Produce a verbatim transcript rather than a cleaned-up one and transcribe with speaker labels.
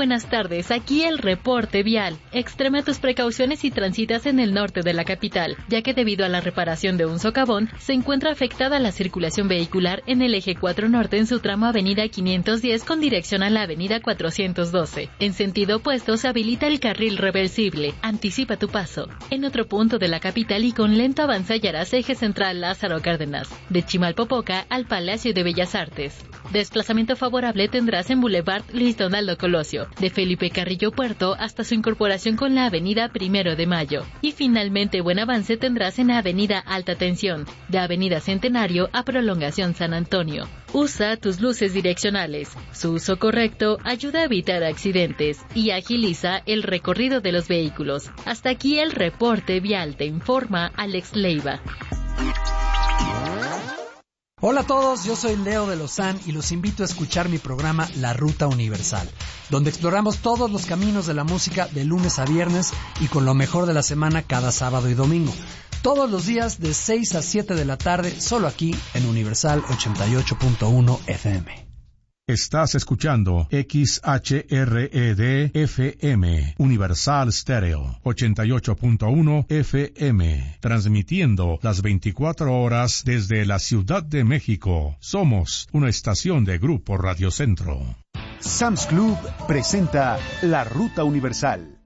Speaker 1: buenas tardes, aquí el reporte vial. Extrema tus precauciones y transitas en el norte de la capital, ya que debido a la reparación de un socavón, se encuentra afectada la circulación vehicular en el eje cuatro norte en su tramo avenida quinientos diez con dirección a la avenida cuatrocientos doce. En sentido opuesto se habilita el carril reversible. Anticipa tu paso. En otro punto de la capital y con lento avance hallarás eje central Lázaro Cárdenas, de Chimalpopoca al Palacio de Bellas Artes. Desplazamiento favorable tendrás en Boulevard Luis Donaldo Colosio, de Felipe Carrillo Puerto hasta su incorporación con la avenida Primero de Mayo. Y finalmente buen avance tendrás en la avenida Alta Tensión, de avenida Centenario a Prolongación San Antonio. Usa tus luces direccionales. Su uso correcto ayuda a evitar accidentes y agiliza el recorrido de los vehículos. Hasta aquí el reporte vial, te informa Alex Leiva.
Speaker 2: Hola a todos, yo soy Leo de Lozán y los invito a escuchar mi programa La Ruta Universal, donde exploramos todos los caminos de la música de lunes a viernes y con lo mejor de la semana cada sábado y domingo. Todos los días de seis a siete de la tarde, solo aquí en Universal ochenta y ocho punto uno F M.
Speaker 3: Estás escuchando X H R E D F M, Universal Stereo, ochenta y ocho punto uno F M, transmitiendo las veinticuatro horas desde la Ciudad de México. Somos una estación de Grupo Radio Centro.
Speaker 4: Sam's Club presenta La Ruta Universal.